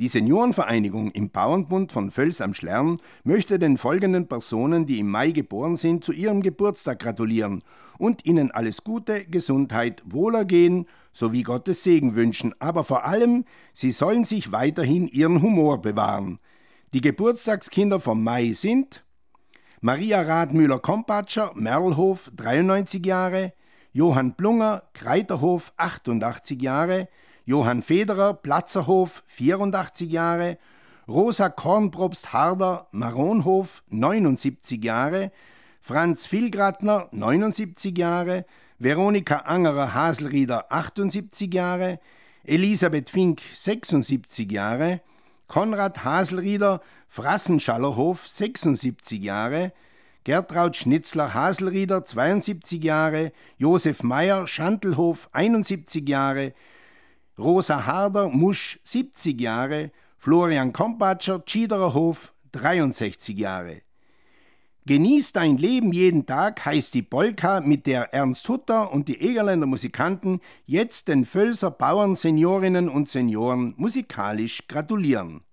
Die Seniorenvereinigung im Bauernbund von Völs am Schlern möchte den folgenden Personen, die im Mai geboren sind, zu ihrem Geburtstag gratulieren und ihnen alles Gute, Gesundheit, Wohlergehen sowie Gottes Segen wünschen. Aber vor allem, sie sollen sich weiterhin ihren Humor bewahren. Die Geburtstagskinder vom Mai sind Maria Radmüller-Kompatscher, Merlhof, 93 Jahre, Johann Blunger, Kreiterhof, 88 Jahre, Johann Federer, Platzerhof, 84 Jahre, Rosa Kornprobst Harder, Maronhof, 79 Jahre, Franz Vilgratner, 79 Jahre, Veronika Angerer Haselrieder, 78 Jahre, Elisabeth Fink, 76 Jahre, Konrad Haselrieder, Frassenschallerhof, 76 Jahre, Gertraud Schnitzler Haselrieder, 72 Jahre, Josef Meyer, Schantelhof, 71 Jahre, Rosa Harder, Musch, 70 Jahre, Florian Kompatscher, Schiedererhof, 63 Jahre. Genieß dein Leben jeden Tag heißt die Polka, mit der Ernst Hutter und die Egerländer Musikanten jetzt den Völser Bauern, Seniorinnen und Senioren musikalisch gratulieren.